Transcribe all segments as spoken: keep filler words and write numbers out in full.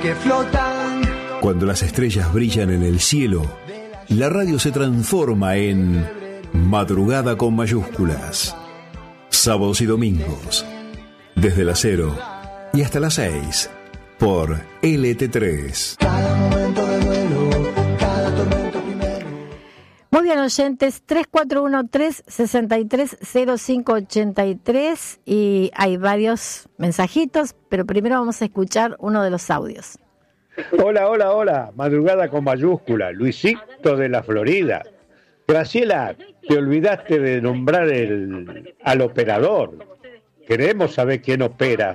que flotan. Cuando las estrellas brillan en el cielo, la radio se transforma en Madrugada con mayúsculas. Sábados y domingos, desde las cero y hasta las seis, por L T tres. Cada momento de duelo, cada tormento primero. Muy bien, oyentes, tres cuatro uno tres, seis tres cero cinco ocho tres, y hay varios mensajitos, pero primero vamos a escuchar uno de los audios. Hola, hola, hola, Madrugada con mayúscula, Luisito de la Florida. Graciela, te olvidaste de nombrar el, al operador. Queremos saber quién opera.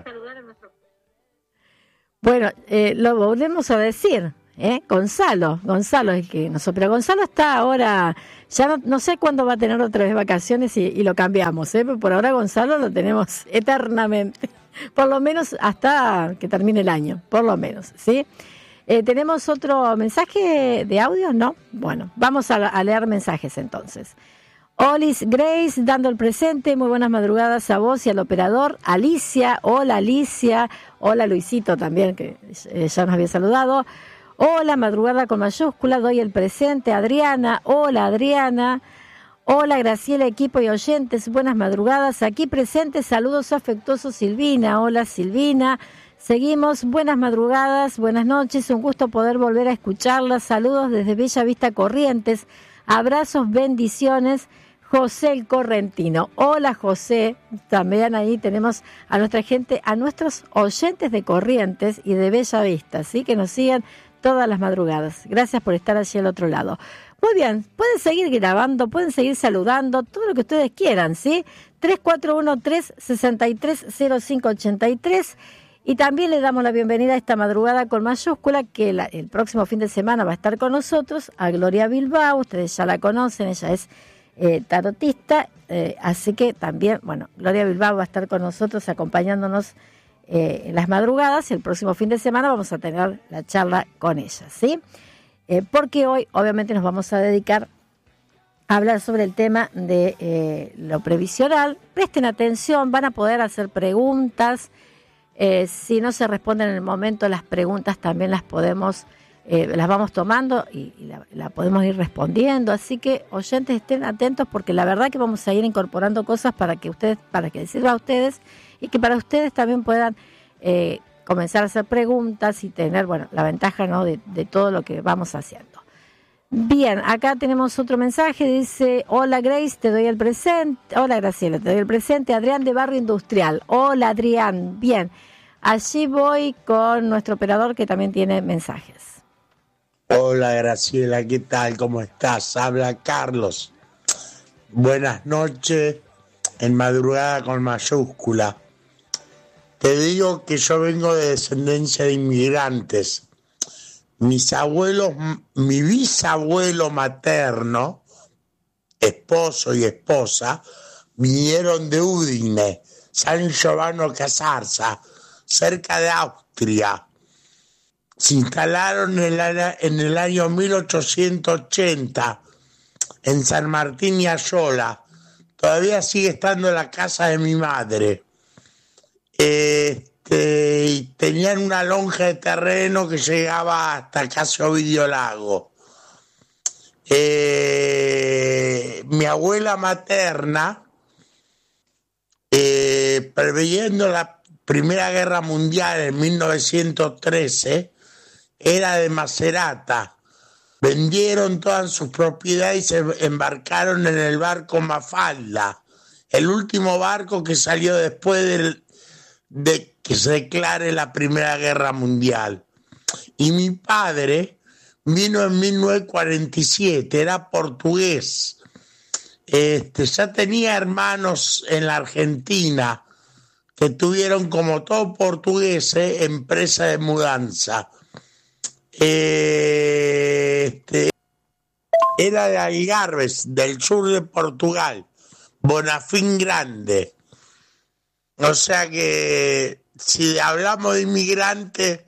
Bueno, eh, lo volvemos a decir, ¿eh? Gonzalo, Gonzalo es el que nos opera. Gonzalo está ahora, ya no, no sé cuándo va a tener otra vez vacaciones y, y lo cambiamos, ¿eh? Pero por ahora Gonzalo lo tenemos eternamente, por lo menos hasta que termine el año, por lo menos, ¿sí? Eh, ¿Tenemos otro mensaje de audio? No. Bueno, vamos a, a leer mensajes entonces. Olis Grace, dando el presente. Muy buenas madrugadas a vos y al operador. Alicia, hola Alicia. Hola Luisito también, que eh, ya nos había saludado. Hola, madrugada con mayúscula, doy el presente. Adriana, hola Adriana. Hola Graciela, equipo y oyentes, buenas madrugadas. Aquí presente, saludos afectuosos Silvina. Hola Silvina. Seguimos, buenas madrugadas, buenas noches, un gusto poder volver a escucharlas. Saludos desde Bella Vista Corrientes, abrazos, bendiciones, José el Correntino. Hola José, también ahí tenemos a nuestra gente, a nuestros oyentes de Corrientes y de Bella Vista, ¿sí? Que nos sigan todas las madrugadas. Gracias por estar allí al otro lado. Muy bien, pueden seguir grabando, pueden seguir saludando, todo lo que ustedes quieran, ¿sí? tres cuatro uno tres, seis tres cero cinco ocho tres. Y también le damos la bienvenida a esta madrugada con mayúscula, que la, el próximo fin de semana va a estar con nosotros, a Gloria Bilbao. Ustedes ya la conocen, ella es eh, tarotista, eh, así que también, bueno, Gloria Bilbao va a estar con nosotros acompañándonos eh, en las madrugadas, y el próximo fin de semana vamos a tener la charla con ella, ¿sí? Eh, porque hoy obviamente nos vamos a dedicar a hablar sobre el tema de eh, lo previsional. Presten atención, van a poder hacer preguntas. Eh, si no se responden en el momento, las preguntas también las podemos, eh, las vamos tomando y, y la, la podemos ir respondiendo. Así que, oyentes, estén atentos, porque la verdad que vamos a ir incorporando cosas para que ustedes, para que les sirva a ustedes y que para ustedes también puedan eh, comenzar a hacer preguntas y tener, bueno, la ventaja, ¿no?, de, de todo lo que vamos haciendo. Bien, acá tenemos otro mensaje, dice: hola Grace, te doy el presente. Hola Graciela, te doy el presente. Adrián de Barrio Industrial. Hola Adrián, bien. Allí voy con nuestro operador, que también tiene mensajes. Hola Graciela, ¿qué tal? ¿Cómo estás? Habla Carlos. Buenas noches, en Madrugada con mayúscula. Te digo que yo vengo de descendencia de inmigrantes. Mis abuelos, mi bisabuelo materno, esposo y esposa, vinieron de Udine, San Giovanni Casarza, cerca de Austria. Se instalaron en el, en el año mil ochocientos ochenta en San Martín y Ayola. Todavía sigue estando en la casa de mi madre. Este, y tenían una lonja de terreno que llegaba hasta casi Ovidio Lago. Eh, mi abuela materna, eh, preveyendo la Primera Guerra Mundial en mil novecientos trece, era de Macerata. Vendieron todas sus propiedades y se embarcaron en el barco Mafalda, el último barco que salió después del, de que se declare la Primera Guerra Mundial. Y mi padre vino en mil novecientos cuarenta y siete, era portugués. Este, ya tenía hermanos en la Argentina que tuvieron, como todo portugueses, empresa de mudanza. Este, era de Algarves, del sur de Portugal, Bonafín Grande. O sea que si hablamos de inmigrantes,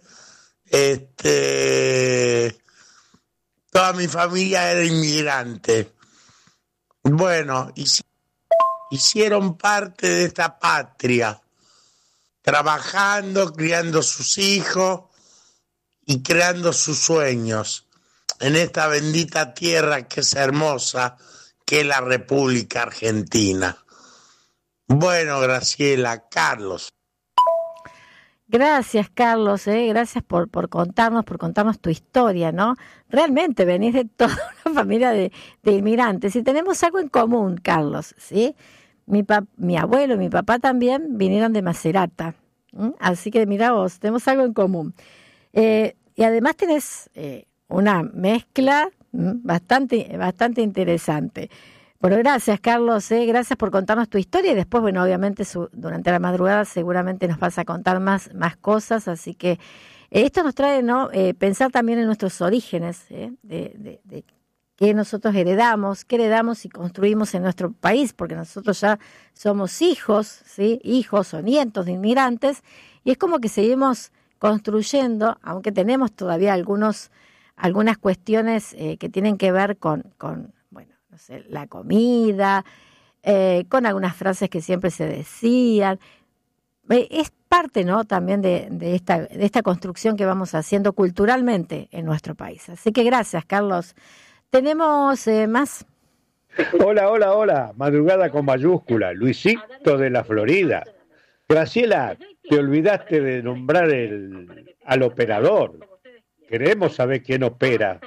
este, toda mi familia era inmigrante. Bueno, hicieron parte de esta patria, trabajando, criando sus hijos y creando sus sueños en esta bendita tierra que es hermosa, que es la República Argentina. Bueno, Graciela, Carlos. Gracias, Carlos, eh, gracias por, por contarnos, por contarnos tu historia, ¿no? Realmente venís de toda una familia de, de inmigrantes y tenemos algo en común, Carlos, ¿sí? Mi, pap- mi abuelo y mi papá también vinieron de Macerata, ¿m? Así que mira vos, tenemos algo en común. Eh, y además tenés eh, una mezcla ¿m? bastante, bastante interesante. Bueno, gracias, Carlos, eh, gracias por contarnos tu historia y después, bueno, obviamente su, durante la madrugada seguramente nos vas a contar más, más cosas, así que eh, esto nos trae, ¿no? Eh, pensar también en nuestros orígenes, eh, de, de, de qué nosotros heredamos, qué heredamos y construimos en nuestro país, porque nosotros ya somos hijos, ¿sí? Hijos o nietos de inmigrantes, y es como que seguimos construyendo, aunque tenemos todavía algunos, algunas cuestiones eh, que tienen que ver con, con la comida, eh, con algunas frases que siempre se decían. Eh, es parte, ¿no? También de, de, esta, de esta construcción que vamos haciendo culturalmente en nuestro país. Así que gracias, Carlos. ¿Tenemos eh, más? Hola, hola, hola. Madrugada con mayúscula. Luisito de la Florida. Graciela, te olvidaste de nombrar el, al operador. Queremos saber quién opera.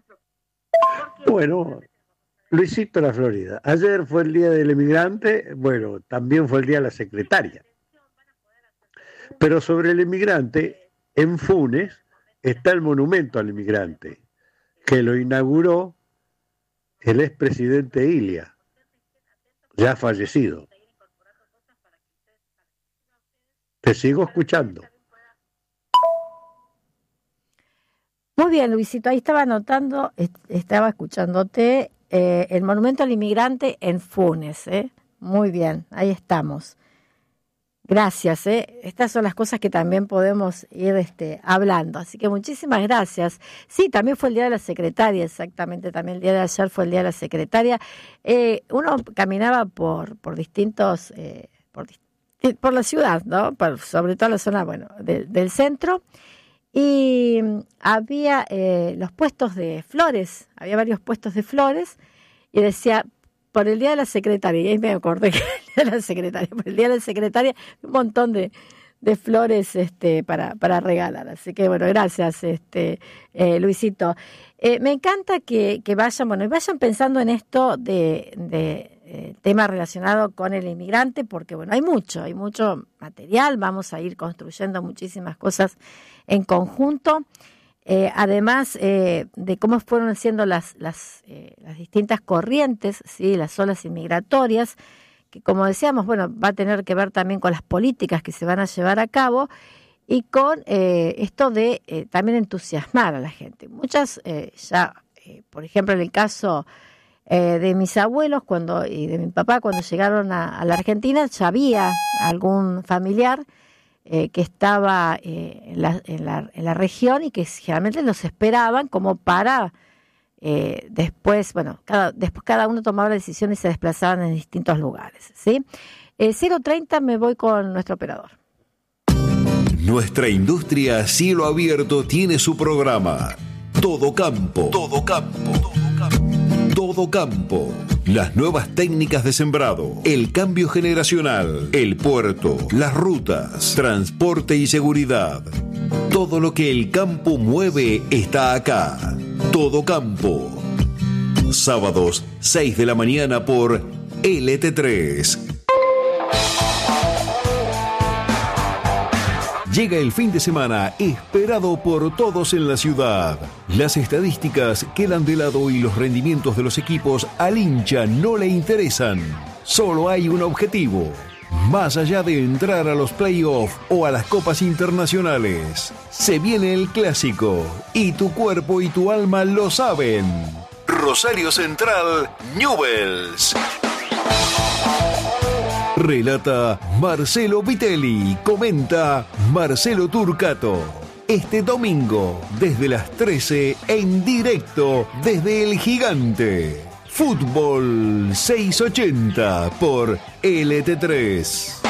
Bueno, Luisito de la Florida. Ayer fue el Día del Emigrante, bueno, también fue el Día de la Secretaria. Pero sobre el emigrante, en Funes está el monumento al emigrante, que lo inauguró el expresidente Ilia, ya fallecido. Te sigo escuchando. Muy bien, Luisito, ahí estaba anotando, estaba escuchándote. Eh, el monumento al inmigrante en Funes, ¿eh? Muy bien, ahí estamos. Gracias, ¿eh? Estas son las cosas que también podemos ir este, hablando, así que muchísimas gracias. Sí, también fue el Día de la Secretaria, exactamente, también el día de ayer fue el Día de la Secretaria. Eh, uno caminaba por, por distintos, eh, por, por la ciudad, ¿no? Por, sobre todo la zona, bueno, de, del centro. Y había eh, los puestos de flores, había varios puestos de flores, y decía, por el Día de la Secretaria, y ahí me acordé que el Día de la Secretaria, por el Día de la Secretaria, un montón de, de flores este, para, para regalar. Así que, bueno, gracias, este eh, Luisito. Eh, me encanta que, que vayan, bueno, y vayan pensando en esto de... de Eh, tema relacionado con el inmigrante, porque bueno, hay mucho, hay mucho material, vamos a ir construyendo muchísimas cosas en conjunto, eh, además eh, de cómo fueron siendo las, las, eh, las distintas corrientes, ¿sí? Las olas inmigratorias, que como decíamos, bueno, va a tener que ver también con las políticas que se van a llevar a cabo y con eh, esto de eh, también entusiasmar a la gente. Muchas eh, ya, eh, por ejemplo, en el caso Eh, de mis abuelos cuando y de mi papá cuando llegaron a, a la Argentina, ya había algún familiar eh, que estaba eh, en, la, en, la, en la región y que generalmente los esperaban como para eh, después, bueno, cada, después cada uno tomaba la decisión y se desplazaban en distintos lugares, ¿sí? Eh, cero treinta me voy con nuestro operador. Nuestra industria a cielo abierto tiene su programa Todo Campo. Todo Campo. Todo Campo. Todo Campo. Las nuevas técnicas de sembrado, el cambio generacional, el puerto, las rutas, transporte y seguridad. Todo lo que el campo mueve está acá. Todo Campo. Sábados, seis de la mañana por L T tres. Llega el fin de semana esperado por todos en la ciudad. Las estadísticas quedan de lado y los rendimientos de los equipos al hincha no le interesan. Solo hay un objetivo. Más allá de entrar a los playoffs o a las copas internacionales, se viene el clásico y tu cuerpo y tu alma lo saben. Rosario Central, Newell's. Relata Marcelo Vitelli, comenta Marcelo Turcato. Este domingo, desde las trece, en directo desde El Gigante. Fútbol seiscientos ochenta por L T tres.